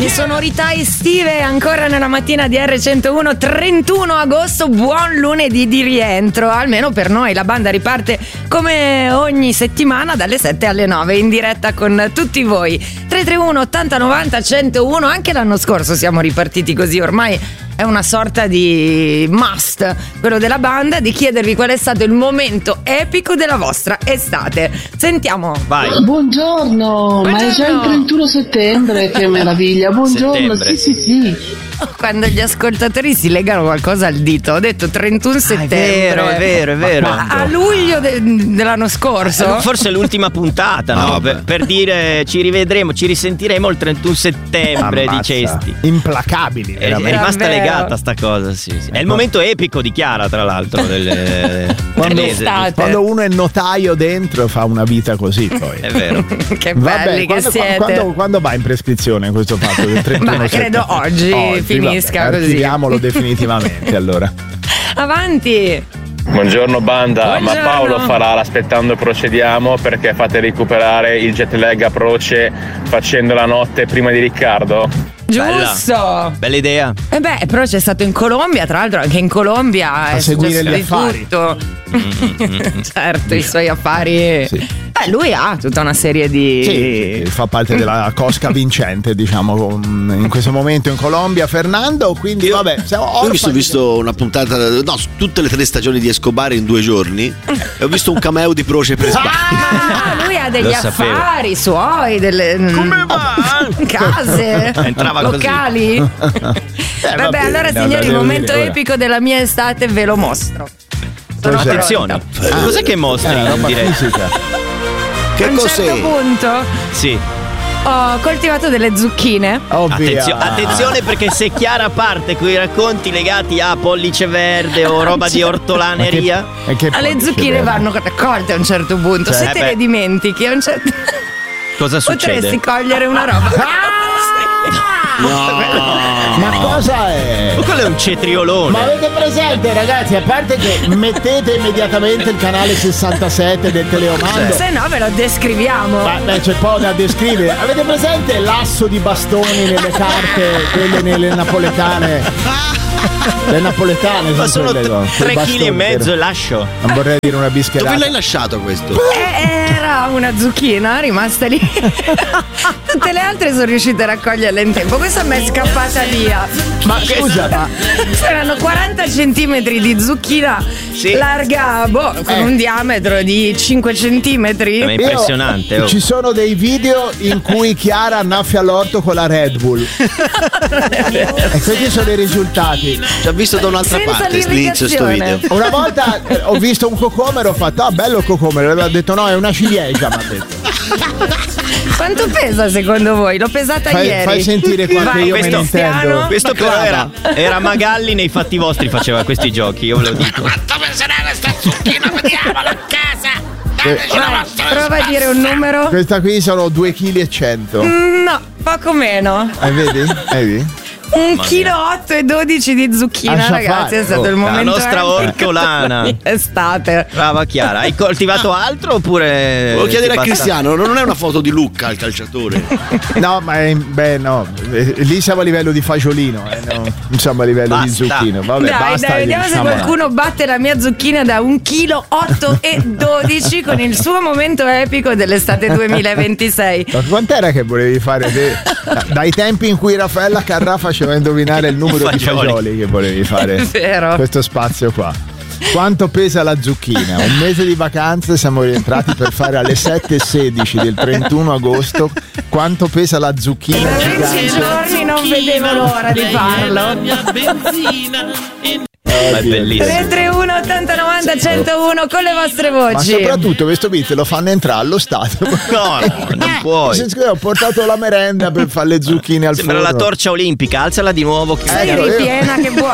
Le sonorità estive ancora nella mattina di R101, 31 agosto, buon lunedì di rientro, almeno per noi. La banda riparte come ogni settimana dalle 7 alle 9 in diretta con tutti voi. 331 80 90 101, anche l'anno scorso siamo ripartiti così, ormai è una sorta di must, quello della banda, di chiedervi qual è stato il momento epico della vostra estate. Sentiamo. Vai. Buongiorno, ma è già il 31 settembre, che meraviglia. Buongiorno, Settembre. sì. Quando gli ascoltatori si legano qualcosa al dito, ho detto 31 settembre. È vero. Ma a luglio dell'anno scorso? Forse è l'ultima puntata, no? Per dire ci rivedremo, ci risentiremo il 31 settembre, Ammazza. dicesti. Implacabili, È veramente. rimasta Davvero. legata sta cosa, sì. È il momento epico di Chiara, tra l'altro, del Dell'estate. Quando uno è notaio dentro fa una vita così poi. È vero. Che belli che siete. Quando va in prescrizione questo fatto del 31 Ma credo settembre? oggi finisca vabbè, così. archiviamolo definitivamente allora. Avanti. Buongiorno banda, Buongiorno. ma Paolo farà l'aspettando procediamo perché fate recuperare il jet lag a Proce facendo la notte prima di Riccardo? Giusto. Bella idea. E beh, però c'è stato in Colombia, tra l'altro anche in Colombia è seguire successo gli di affari. tutto. Certo, i suoi affari. Sì. Lui ha tutta una serie di Sì, fa parte della cosca vincente, diciamo, in questo momento in Colombia. Fernando, quindi vabbè, siamo Io ho visto una puntata, no, tutte le 3 stagioni di Escobar in 2 giorni e ho visto un cameo di Proce per sbaglio. lui ha degli Lo sapevo. affari suoi, delle case Entrava così. locali. Vabbè, allora signori, il momento epico della mia estate ve lo mostro. Sono Cos'è? Attenzione. pronta. Cos'è che mostri in roba diretta? fisica. Che A un certo cos'è? punto Sì. ho coltivato delle zucchine. Ovvia. Attenzione perché se Chiara parte con i racconti legati a pollice verde o roba di ortolaneria, E che Le poi zucchine dice, vanno raccolte a un certo punto. Se te beh. le dimentichi a un certo cosa succede? potresti cogliere una roba. Ma cosa è? Ma quello è un cetriolone. Ma avete presente, ragazzi, a parte che mettete immediatamente il canale 67 del teleomando. Se no ve lo descriviamo. Ma beh, c'è poco da descrivere. Avete presente l'asso di bastoni nelle carte, quelle nelle napoletane? Le napoletane Ma sono quelle, no? 3 Quei kg e bastoni, mezzo e vero? lascio. Non vorrei dire una Dove bischerata. l'hai lasciato questo? Era una zucchina rimasta lì. Tutte le altre sono riuscite a raccoglierle in tempo. Questa mi è scappata via. Ma scusa, ma Erano 40 centimetri di zucchina Sì. larga, con un diametro di 5 centimetri. È impressionante. oh. ci sono dei video in cui Chiara annaffia l'orto con la Red Bull. E questi sono i risultati. Ci ha visto da un'altra Senza parte Slinz sto l'irrigazione. video. Una volta ho visto un cocomero, ho fatto, ah, bello il cocomero. Aveva detto, no, è una ciliegia, mi ha detto. Quanto pesa secondo voi? L'ho pesata ieri. Fai sentire quanto Vai, io me ne Cristiano. intendo. Questo però era Magalli nei fatti vostri, faceva questi giochi, io ve lo dico. Vai, prova a dire un numero. Questa qui sono 2,1 kg. No, poco meno. Vedi? 1,8 kg e 12 di zucchina, Lascia ragazzi. fare. È stato il Oh, momento. la nostra ortolana. di estate. Brava Chiara. Hai coltivato altro oppure? Volevo chiedere a basta- Cristiano, non è una foto di Lucca il calciatore? No, ma no. Lì siamo a livello di fagiolino, no? Non siamo a livello di Basta. zucchino. Vabbè, Dai, basta. vediamo se diciamo, qualcuno batte la mia zucchina da 1,8 kg e 12 con il suo momento epico dell'estate 2026. Ma quant'era che volevi fare te? Dai tempi in cui Raffaella Carrà faceva indovinare il numero di Fagioli. fagioli che volevi fare. È vero. Questo spazio qua. Quanto pesa la zucchina? Un mese di vacanze, siamo rientrati per fare alle 7:16 del 31 agosto. Quanto pesa la zucchina Da 20 gigante? giorni non vedevo l'ora di farlo. Ma è bellissimo. 331 80 90 101 con le vostre Ma voci. soprattutto questo beat lo fanno entrare allo stadio. No, non puoi. Ho portato la merenda per fare le zucchine al Sembra forno. la torcia olimpica, alzala di nuovo. Sei io- ripiena che vuoi.